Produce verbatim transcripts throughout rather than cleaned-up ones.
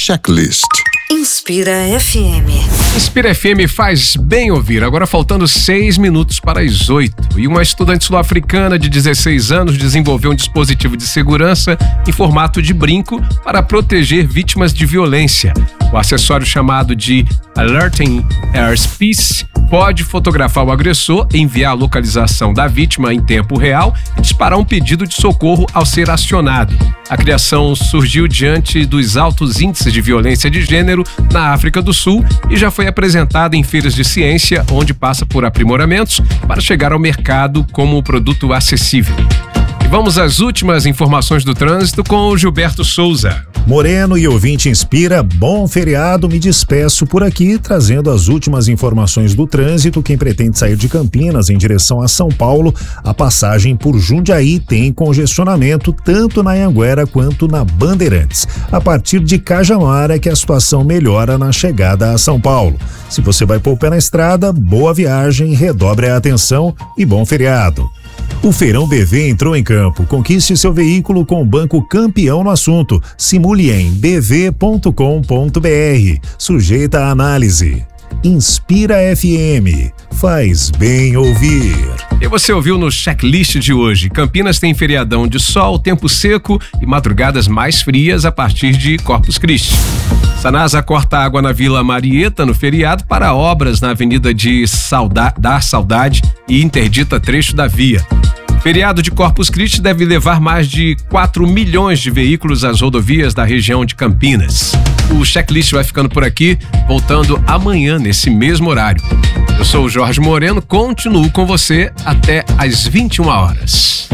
Checklist. Inspira F M. Inspira F M faz bem ouvir. Agora faltando seis minutos para as oito. E uma estudante sul-africana de dezesseis anos desenvolveu um dispositivo de segurança em formato de brinco para proteger vítimas de violência. O acessório chamado de Alerting Airspace pode fotografar o agressor, enviar a localização da vítima em tempo real e disparar um pedido de socorro ao ser acionado. A criação surgiu diante dos altos índices de violência de gênero na África do Sul e já foi apresentada em feiras de ciência, onde passa por aprimoramentos para chegar ao mercado como produto acessível. E vamos às últimas informações do trânsito com o Gilberto Souza. Moreno e ouvinte Inspira, bom feriado, me despeço por aqui, trazendo as últimas informações do trânsito. Quem pretende sair de Campinas em direção a São Paulo, a passagem por Jundiaí tem congestionamento tanto na Anhanguera quanto na Bandeirantes. A partir de Cajamar é que a situação melhora na chegada a São Paulo. Se você vai pôr o pé na estrada, boa viagem, redobre a atenção e bom feriado. O Feirão B V entrou em campo. Conquiste seu veículo com o Banco Campeão no assunto. Simule em b v ponto com ponto b r. Sujeita a análise. Inspira F M. Faz bem ouvir. E você ouviu no checklist de hoje. Campinas tem feriadão de sol, tempo seco e madrugadas mais frias a partir de Corpus Christi. Sanasa corta água na Vila Marieta no feriado para obras na Avenida de Sauda- da Saudade e interdita trecho da via. Feriado de Corpus Christi deve levar mais de quatro milhões de veículos às rodovias da região de Campinas. O checklist vai ficando por aqui, voltando amanhã nesse mesmo horário. Eu sou o Jorge Moreno, continuo com você até às vinte e uma horas.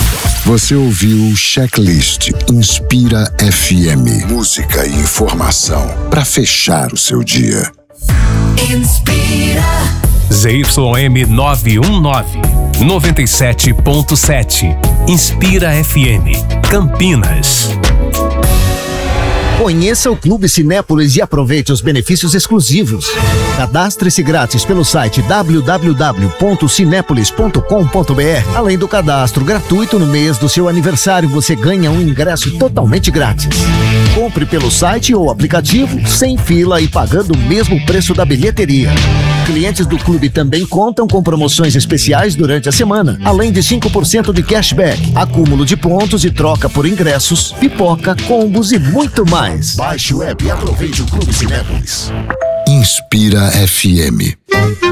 Você ouviu o Checklist Inspira F M. Música e informação para fechar o seu dia. Inspira. Z Y M novecentos e dezenove, noventa e sete ponto sete. Inspira F M. Campinas. Conheça o Clube Cinépolis e aproveite os benefícios exclusivos. Cadastre-se grátis pelo site w w w ponto cinépolis ponto com ponto b r. Além do cadastro gratuito, no mês do seu aniversário você ganha um ingresso totalmente grátis. Compre pelo site ou aplicativo, sem fila e pagando o mesmo preço da bilheteria. Clientes do clube também contam com promoções especiais durante a semana, além de cinco por cento de cashback, acúmulo de pontos e troca por ingressos, pipoca, combos e muito mais. Baixe o app e aproveite o Clube Cinépolis. Inspira F M.